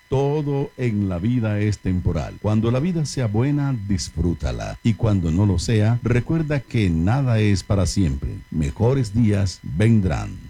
Todo en la vida es temporal. Cuando la vida sea buena, disfrútala. Y cuando no lo sea, recuerda que nada es para siempre. Mejores días vendrán.